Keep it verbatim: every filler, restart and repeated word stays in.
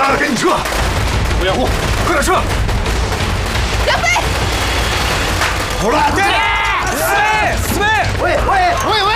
拉了，赶紧撤！吴掩护，快点撤！ 杨飞， 好了，对， 四妹，四妹， 喂喂喂喂！